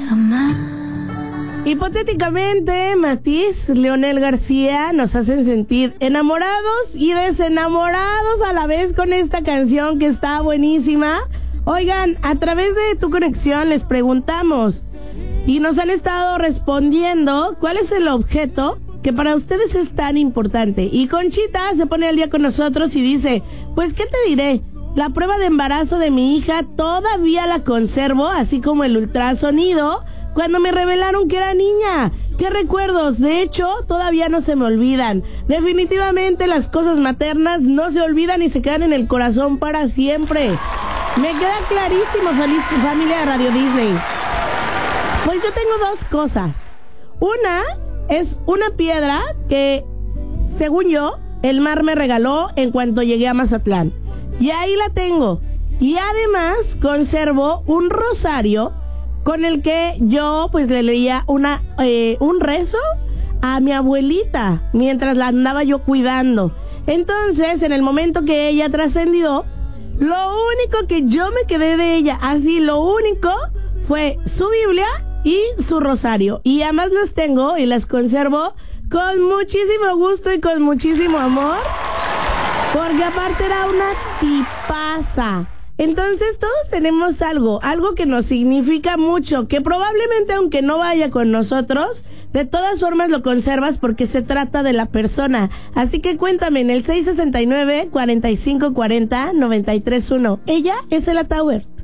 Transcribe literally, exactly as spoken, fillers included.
Hipotéticamente, Matiz, Leonel García nos hacen sentir enamorados y desenamorados a la vez con esta canción que está buenísima. Oigan, a través de Tu Conexión les preguntamos y nos han estado respondiendo cuál es el objeto que para ustedes es tan importante. Y Conchita se pone al día con nosotros y dice, pues, ¿qué te diré? La prueba de embarazo de mi hija todavía la conservo, así como el ultrasonido, cuando me revelaron que era niña. ¡Qué recuerdos! De hecho, todavía no se me olvidan. Definitivamente las cosas maternas no se olvidan y se quedan en el corazón para siempre. Me queda clarísimo, feliz familia de Radio Disney. Pues yo tengo dos cosas. Una es una piedra que, según yo, el mar me regaló en cuanto llegué a Mazatlán. Y ahí la tengo. Y además conservo un rosario con el que yo pues le leía una eh, un rezo a mi abuelita mientras la andaba yo cuidando. Entonces, en el momento que ella trascendió, lo único que yo me quedé de ella, así lo único, fue su Biblia y su rosario. Y además las tengo y las conservo con muchísimo gusto y con muchísimo amor, porque aparte era una tipaza. Entonces todos tenemos algo, algo que nos significa mucho, que probablemente aunque no vaya con nosotros, de todas formas lo conservas porque se trata de la persona. Así que cuéntame en el seis sesenta y nueve, cuarenta y cinco cuarenta, noventa y tres uno. Ella es Ela Tower.